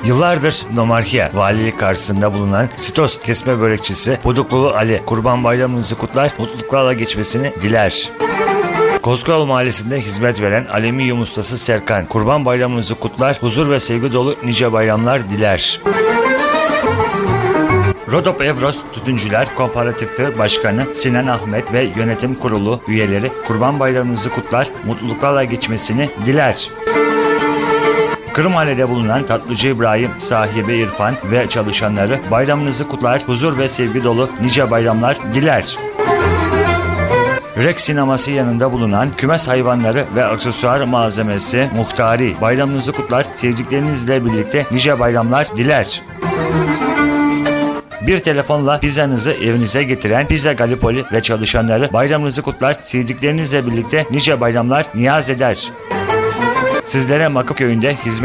Yıllardır Nomarhiya valilik karşısında bulunan Sitos kesme börekçisi Puduklulu Ali, Kurban Bayramınızı kutlar, mutluluklarla geçmesini diler. Kozkal Mahallesi'nde hizmet veren alüminyum ustası Serkan, Kurban Bayramınızı kutlar, huzur ve sevgi dolu nice bayramlar diler. Rodop Evros Tütüncüler Komparatifi Başkanı Sinan Ahmet ve Yönetim Kurulu üyeleri Kurban Bayramınızı kutlar, mutluluklarla geçmesini diler. Kırımhane'de bulunan Tatlıcı İbrahim sahibi İrfan ve çalışanları bayramınızı kutlar, huzur ve sevgi dolu nice bayramlar diler. Yürek Sineması yanında bulunan kümes hayvanları ve aksesuar malzemesi Muhtari bayramınızı kutlar, sevdiklerinizle birlikte nice bayramlar diler. Bir telefonla pizzanızı evinize getiren Pizza Gallipoli ve çalışanları bayramınızı kutlar, sevdiklerinizle birlikte nice bayramlar niyaz eder. Sizlere Makıp Köyü'nde hizmet